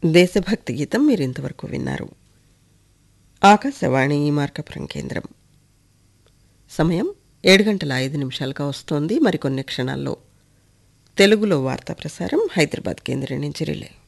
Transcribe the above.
దేశభక్తి గీతం మీరింతవరకు విన్నారు. ఆకాశవాణి మార్కాపురం కేంద్రం. సమయం 7:05 వస్తోంది. మరికొన్ని క్షణాల్లో తెలుగులో వార్తా ప్రసారం హైదరాబాద్ కేంద్రం నుంచి రిలే.